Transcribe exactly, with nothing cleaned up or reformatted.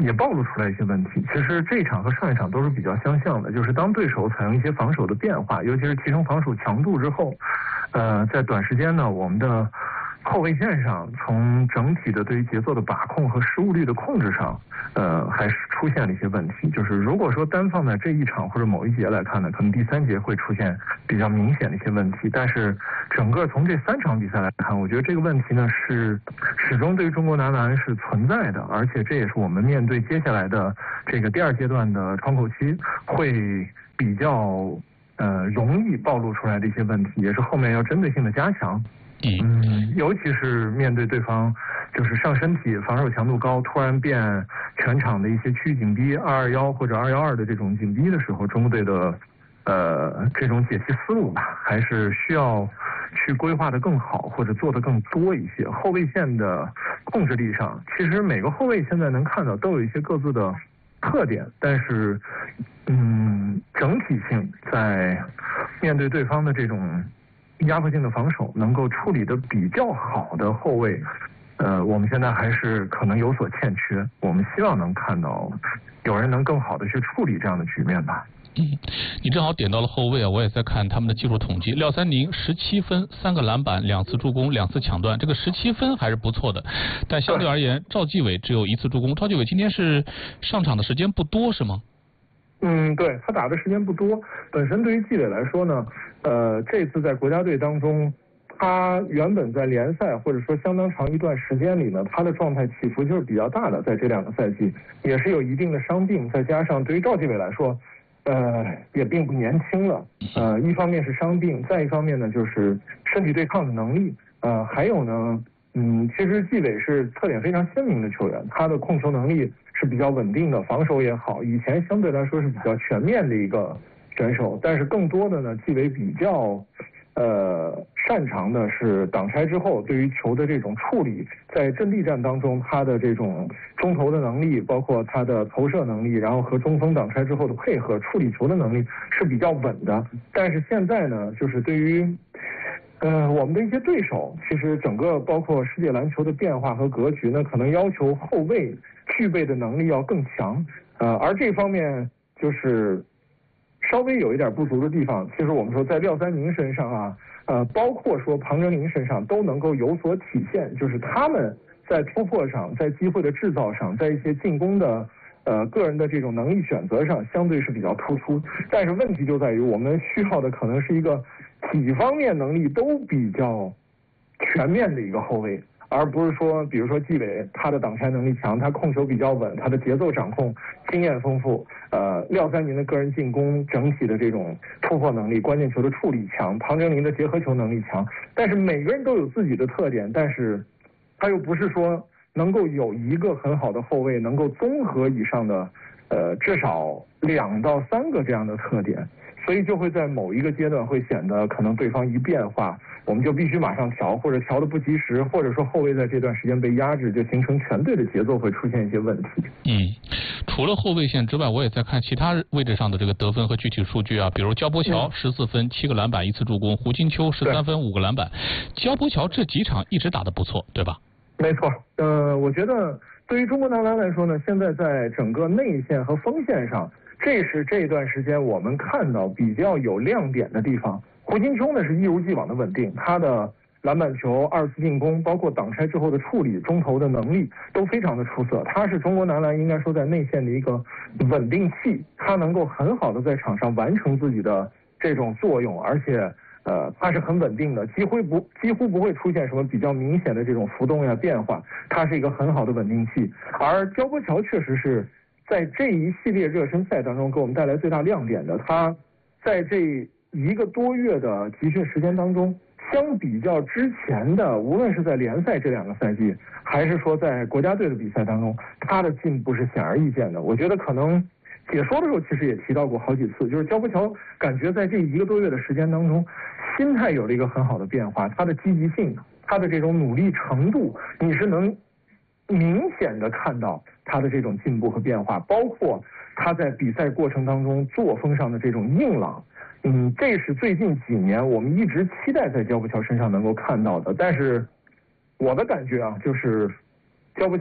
也暴露出来一些问题。其实这一场和上一场都是比较相像的，就是当对手采用一些防守的变化，尤其是提升防守强度之后，呃，在短时间呢，我们的后卫线上从整体的对于节奏的把控和失误率的控制上，呃，还是出现了一些问题。就是如果说单放在这一场或者某一节来看呢，可能第三节会出现比较明显的一些问题。但是整个从这三场比赛来看，我觉得这个问题呢是始终对于中国男篮是存在的，而且这也是我们面对接下来的这个第二阶段的窗口期会比较呃容易暴露出来的一些问题，也是后面要针对性的加强。嗯，尤其是面对对方就是上身体防守强度高，突然变全场的一些区域紧逼二二幺或者二幺二的这种紧逼的时候，中国队的呃这种解析思路吧，还是需要去规划的更好，或者做的更多一些。后卫线的控制力上，其实每个后卫现在能看到都有一些各自的特点，但是嗯，整体性在面对对方的这种压迫性的防守能够处理的比较好的后卫，呃，我们现在还是可能有所欠缺。我们希望能看到有人能更好的去处理这样的局面吧。 嗯，你正好点到了后卫啊，我也在看他们的技术统计。廖三宁十七分，三个篮板，两次助攻，两次抢断，这个十七分还是不错的。但相对而言，赵继伟只有一次助攻。赵继伟今天是上场的时间不多，是吗？ 嗯，对，他打的时间不多。本身对于季伟来说呢，呃，这次在国家队当中，他原本在联赛或者说相当长一段时间里呢，他的状态起伏就是比较大的，在这两个赛季也是有一定的伤病，再加上对于赵继伟来说，呃，也并不年轻了。呃，一方面是伤病，再一方面呢就是身体对抗的能力，呃，还有呢，嗯，其实季伟是特点非常鲜明的球员，他的控球能力是比较稳定的，防守也好，以前相对来说是比较全面的一个选手，但是更多的呢，季伟比较呃擅长的是挡拆之后对于球的这种处理，在阵地战当中他的这种中投的能力，包括他的投射能力，然后和中锋挡拆之后的配合处理球的能力是比较稳的。但是现在呢，就是对于呃，我们的一些对手，其实整个包括世界篮球的变化和格局呢，可能要求后卫具备的能力要更强，呃，而这方面就是稍微有一点不足的地方。其实我们说在廖三宁身上啊，呃，包括说庞哲林身上都能够有所体现，就是他们在突破上，在机会的制造上，在一些进攻的呃个人的这种能力选择上，相对是比较突出。但是问题就在于我们需要的可能是一个几方面能力都比较全面的一个后卫，而不是说比如说季伟他的挡拆能力强，他控球比较稳，他的节奏掌控经验丰富，呃廖三宁的个人进攻整体的这种突破能力，关键球的处理强，庞哲林的结合球能力强，但是每个人都有自己的特点，但是他又不是说能够有一个很好的后卫能够综合以上的呃至少两到三个这样的特点，所以就会在某一个阶段会显得可能对方一变化，我们就必须马上调，或者调的不及时，或者说后卫在这段时间被压制，就形成全队的节奏会出现一些问题。 嗯，除了后卫线之外，我也在看其他位置上的这个得分和具体数据啊，比如焦波乔十四分，七个篮板，一次助攻；胡金秋十三分，五个篮板。焦波乔这几场一直打得不错，对吧？ 没错，呃，我觉得对于中国男篮来说呢，现在在整个内线和锋线上，这是这段时间我们看到比较有亮点的地方。胡金秋呢是一如既往的稳定，他的篮板球、二次进攻，包括挡拆之后的处理、中投的能力都非常的出色。他是中国男篮应该说在内线的一个稳定器，他能够很好的在场上完成自己的这种作用，而且呃，它是很稳定的，几乎不几乎不会出现什么比较明显的这种浮动呀变化，它是一个很好的稳定器。而焦波乔确实是在这一系列热身赛当中给我们带来最大亮点的，他在这一个多月的集训时间当中，相比较之前的，无论是在联赛这两个赛季，还是说在国家队的比赛当中，他的进步是显而易见的。我觉得可能解说的时候其实也提到过好几次，就是焦波乔感觉在这一个多月的时间当中，心态有了一个很好的变化，他的积极性，他的这种努力程度，你是能明显的看到他的这种进步和变化，包括他在比赛过程当中作风上的这种硬朗。嗯，这是最近几年我们一直期待在焦波乔身上能够看到的，但是我的感觉啊，就是